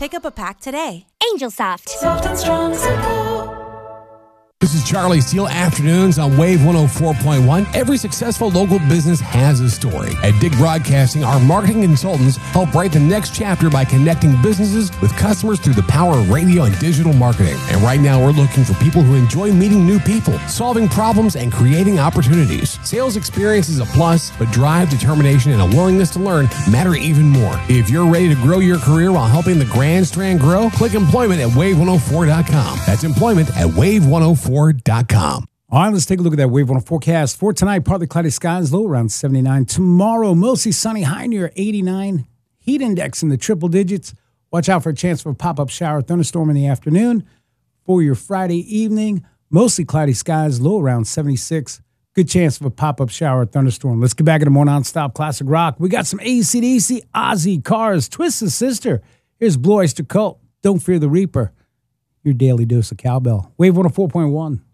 Pick up a pack today. Angel Soft. Soft and strong support. This is Charlie Steele Afternoons on Wave 104.1. Every successful local business has a story. At Dig Broadcasting, our marketing consultants help write the next chapter by connecting businesses with customers through the power of radio and digital marketing. And right now, we're looking for people who enjoy meeting new people, solving problems, and creating opportunities. Sales experience is a plus, but drive, determination, and a willingness to learn matter even more. If you're ready to grow your career while helping the Grand Strand grow, click employment at wave104.com. That's employment at wave104.com. All right, let's take a look at that Wave 104 forecast for tonight. Partly cloudy skies, low around 79. Tomorrow, mostly sunny, high near 89. Heat index in the triple digits. Watch out for a chance for a pop-up shower, thunderstorm in the afternoon. For your Friday evening, mostly cloudy skies, low around 76. Good chance of a pop-up shower, thunderstorm. Let's get back into more non-stop classic rock. We got some AC/DC, Ozzy, Cars, Twisted Sister. Here's Blue Oyster Cult, Don't Fear the Reaper. Your daily dose of cowbell. Wave 104.1.